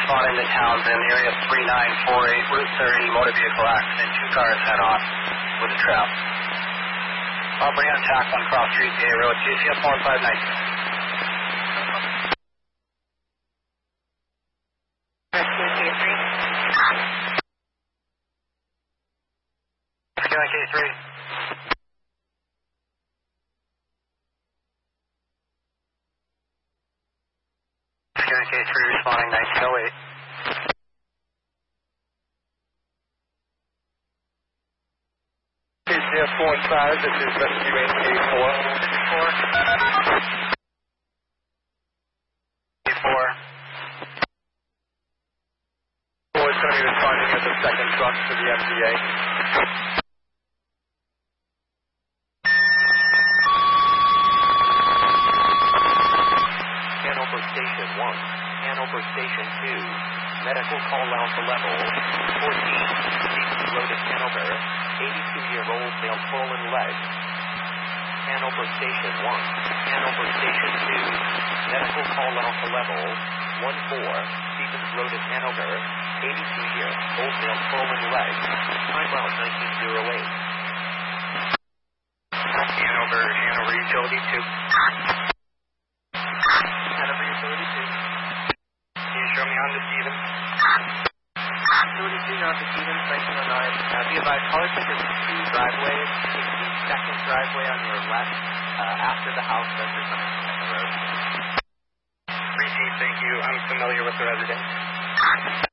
responding to Townsend, area 3948, Route 30, motor vehicle accident. 2 cars head on with a trap. Robbery and attack on Cross Street, Gay Road, GCF 1590. K3. K3 responding 1908. KCF 415, this is Rescue 8K4. K4. Boy is going to be responding as a second truck to the MDA. Station 1, Hanover Station 2, medical call out to level 14, Stevens Road in Hanover, 82-year-old male swollen leg. Hanover Station 1, Hanover Station 2, medical call out to level 14, Stevens Road in Hanover, 82-year-old male swollen leg. Time out 1908. Hanover Utility 2. Can you show me on to Stevens? Utility 2 on to Stevens, 1909. Be advised, caller check is 2 driveways. Take the second driveway on your left after the house as you're coming from the road. Appreciate, thank you. I'm familiar with the residence.